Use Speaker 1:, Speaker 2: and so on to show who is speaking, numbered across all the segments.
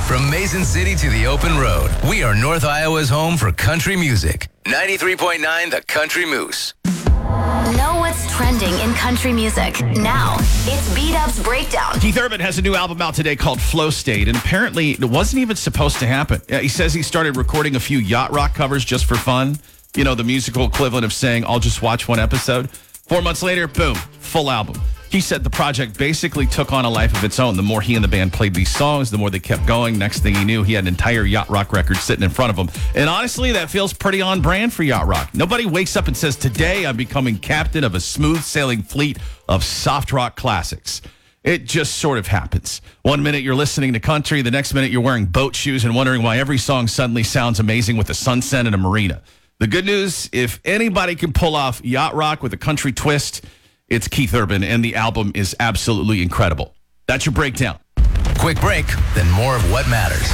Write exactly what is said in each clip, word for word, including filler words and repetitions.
Speaker 1: From Mason City to the open road, we are North Iowa's home for country music. ninety-three point nine The Country Moose.
Speaker 2: Know what's trending in country music. Now, it's B-Dub's Breakdown.
Speaker 3: Keith Urban has a new album out today called Flow State, and apparently it wasn't even supposed to happen. He says he started recording a few yacht rock covers just for fun. You know, the musical equivalent of saying, I'll just watch one episode. Four months later, boom, full album. He said the project basically took on a life of its own. The more he and the band played these songs, the more they kept going. Next thing he knew, he had an entire yacht rock record sitting in front of him. And honestly, that feels pretty on brand for yacht rock. Nobody wakes up and says, today I'm becoming captain of a smooth sailing fleet of soft rock classics. It just sort of happens. One minute you're listening to country, the next minute you're wearing boat shoes and wondering why every song suddenly sounds amazing with a sunset and a marina. The good news, if anybody can pull off yacht rock with a country twist, it's Keith Urban, and the album is absolutely incredible. That's your breakdown.
Speaker 1: Quick break, then more of what matters.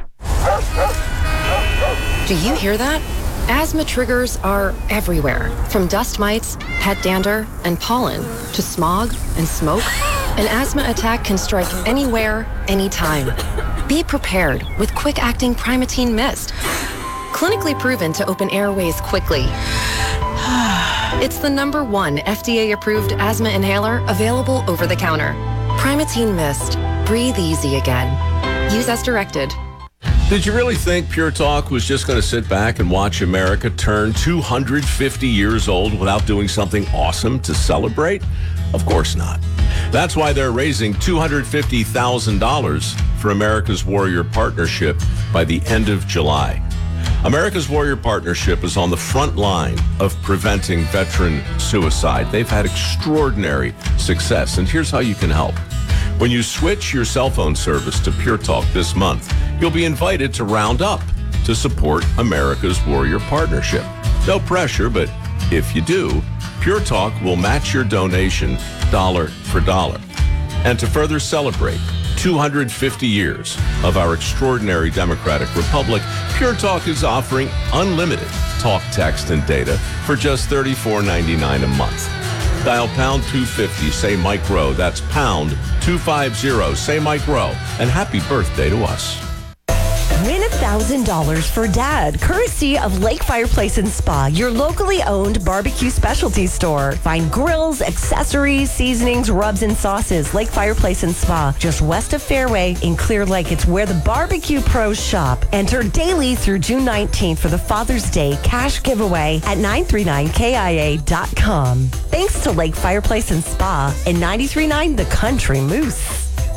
Speaker 4: Do you hear that? Asthma triggers are everywhere, from dust mites, pet dander, and pollen, to smog and smoke. An asthma attack can strike anywhere, anytime. Be prepared with quick-acting Primatene Mist. Clinically proven to open airways quickly. It's the number one F D A-approved asthma inhaler available over the counter. Primatene Mist. Breathe easy again. Use as directed.
Speaker 5: Did you really think Pure Talk was just going to sit back and watch America turn two hundred fifty years old without doing something awesome to celebrate? Of course not. That's why they're raising two hundred fifty thousand dollars for America's Warrior Partnership by the end of July. America's Warrior Partnership is on the front line of preventing veteran suicide. They've had extraordinary success, and here's how you can help. When you switch your cell phone service to Pure Talk this month, you'll be invited to round up to support America's Warrior Partnership. No pressure, but if you do, Pure Talk will match your donation dollar for dollar. And to further celebrate two hundred fifty years of our extraordinary democratic republic, Pure Talk is offering unlimited talk, text, and data for just thirty-four ninety-nine a month. Dial pound two fifty, say Mike Rowe. That's pound two fifty, say Mike Rowe. And happy birthday to us.
Speaker 6: Win one thousand dollars for Dad, courtesy of Lake Fireplace and Spa, your locally owned barbecue specialty store. Find grills, accessories, seasonings, rubs, and sauces. Lake Fireplace and Spa, just west of Fairway in Clear Lake. It's where the barbecue pros shop. Enter daily through June nineteenth for the Father's Day cash giveaway at nine three nine K I A dot com. Thanks to Lake Fireplace and Spa and ninety-three point nine The Country Moose.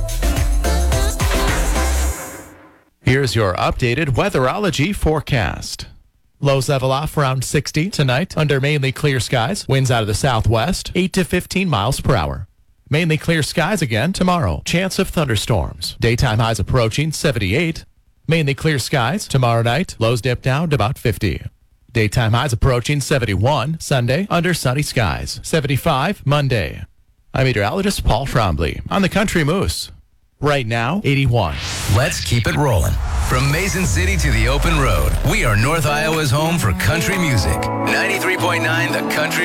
Speaker 7: Here's your updated weatherology forecast. Lows level off around sixty tonight under mainly clear skies. Winds out of the southwest, eight to fifteen miles per hour. Mainly clear skies again tomorrow. Chance of thunderstorms. Daytime highs approaching seventy-eight. Mainly clear skies tomorrow night. Lows dip down to about fifty. Daytime highs approaching seventy-one. Sunday under sunny skies. seventy-five Monday. I'm meteorologist Paul Trombley on the Country Moose. Right now, eighty-one.
Speaker 1: Let's keep it rolling. From Mason City to the open road, we are North Iowa's home for country music. ninety-three point nine The Country